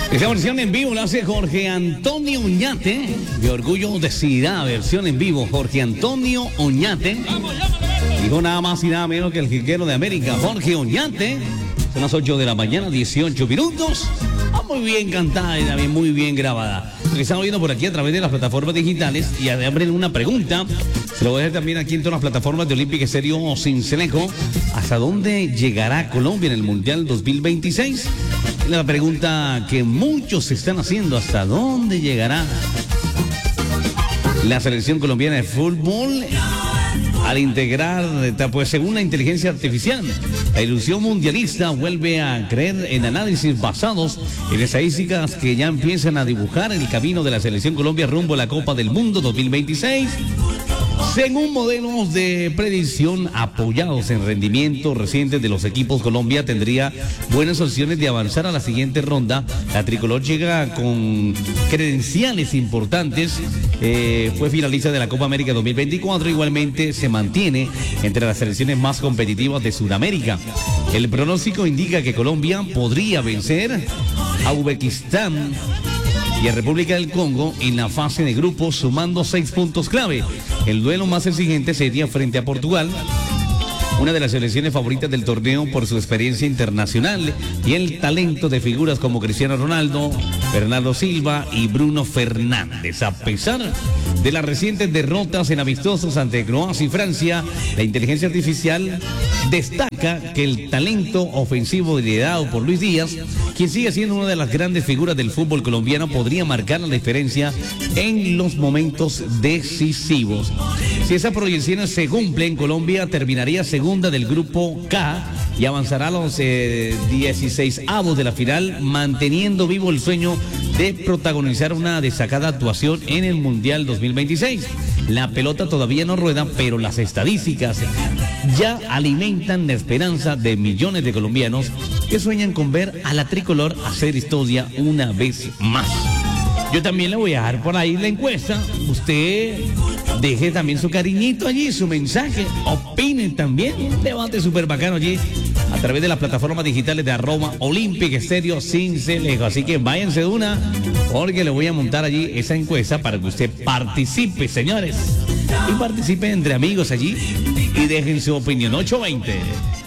Esta versión en vivo la hace Jorge Antonio Oñate, de Orgullo de Ciudad, versión en vivo. Jorge Antonio Oñate, dijo nada más y nada menos que el jiquero de América, Jorge Oñate. Son las 8 de la mañana, 18 minutos. Muy bien cantada y también muy bien grabada. Lo que estamos viendo por aquí a través de las plataformas digitales, y abren una pregunta. Se lo voy a dejar también aquí en todas las plataformas de Olímpica Estéreo Cincelejo. ¿Hasta dónde llegará Colombia en el Mundial 2026? La pregunta que muchos se están haciendo: ¿hasta dónde llegará la selección colombiana de fútbol al integrar, pues según la inteligencia artificial, la ilusión mundialista vuelve a creer en análisis basados en estadísticas que ya empiezan a dibujar el camino de la selección Colombia rumbo a la Copa del Mundo 2026? Según modelos de predicción apoyados en rendimientos recientes de los equipos, Colombia tendría buenas opciones de avanzar a la siguiente ronda. La tricolor llega con credenciales importantes. Fue finalista de la Copa América 2024. Igualmente se mantiene entre las selecciones más competitivas de Sudamérica. El pronóstico indica que Colombia podría vencer a Uzbekistán y a República del Congo en la fase de grupos, sumando 6 puntos clave. El duelo más exigente sería frente a Portugal, una de las selecciones favoritas del torneo por su experiencia internacional y el talento de figuras como Cristiano Ronaldo, Bernardo Silva y Bruno Fernández. A pesar de las recientes derrotas en amistosos ante Croacia y Francia, la inteligencia artificial destaca que el talento ofensivo liderado por Luis Díaz, quien sigue siendo una de las grandes figuras del fútbol colombiano, podría marcar la diferencia en los momentos decisivos. Si esas proyecciones se cumplen, Colombia terminaría segunda del grupo K y avanzará a los 16avos de la final, manteniendo vivo el sueño de protagonizar una destacada actuación en el Mundial 2026. La pelota todavía no rueda, pero las estadísticas ya alimentan la esperanza de millones de colombianos que sueñan con ver a la tricolor hacer historia una vez más. Yo también le voy a dejar por ahí la encuesta. Usted deje también su cariñito allí, su mensaje. Opinen también. Un debate súper bacano allí a través de las plataformas digitales de @Olímpica Estéreo Cincelejo. Así que váyanse de una, porque le voy a montar allí esa encuesta para que usted participe, señores. Y participe entre amigos allí y dejen su opinión. 820.